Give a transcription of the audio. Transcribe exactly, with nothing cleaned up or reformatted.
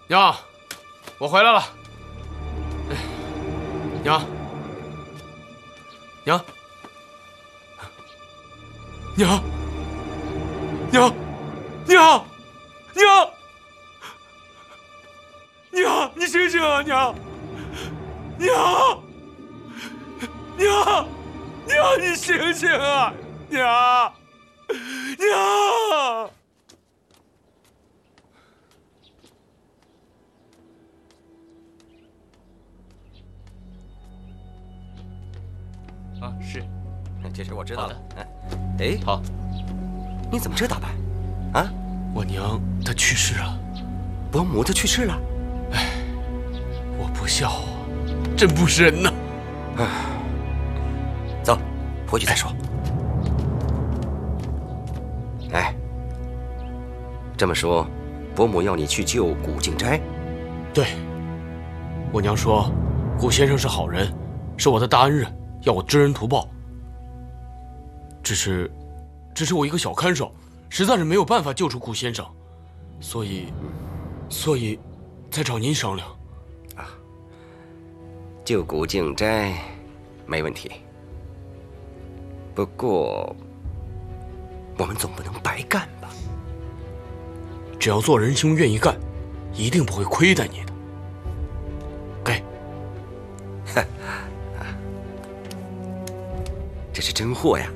娘，我回来了。娘，娘，娘，娘，娘，娘，娘，你醒醒啊，娘，娘，娘，娘，你醒醒啊，娘，娘。啊，是， 这事我知道了。 哎，好， 你怎么这打扮？啊， 我娘她去世了， 伯母她去世了。 哎，我不孝啊，真不是人呐。 唉，走，回去再说。哎，这么说，伯母要你去救古静斋？ 对，我娘说，古先生是好人，是我的大恩人。要我知恩图报，只是，只是我一个小看守，实在是没有办法救出顾先生，所以，所以，才找您商量。 啊，救古静斋，没问题。不过，我们总不能白干吧？ 只要做人兄愿意干，一定不会亏待你的。给。 这是真货呀！